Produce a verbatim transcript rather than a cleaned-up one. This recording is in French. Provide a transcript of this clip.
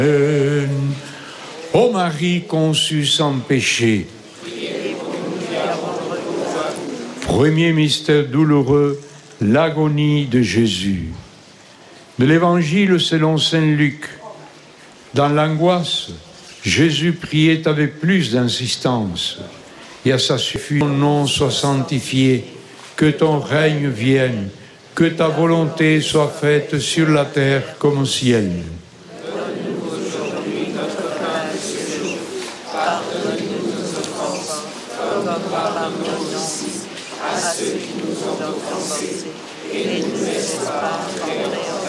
Ô Marie conçue sans péché, premier mystère douloureux, l'agonie de Jésus. De l'Évangile selon saint Luc. Dans l'angoisse, Jésus priait avec plus d'insistance. Et à sa suffit, ton nom soit sanctifié, que ton règne vienne, que ta volonté soit faite sur la terre comme au ciel. Donne-nous aujourd'hui notre pain de ce jour. Pardonne-nous nos offenses, comme nous pardonnons aussi à ceux qui nous ont offensés. Et ne nous laisse pas entrer en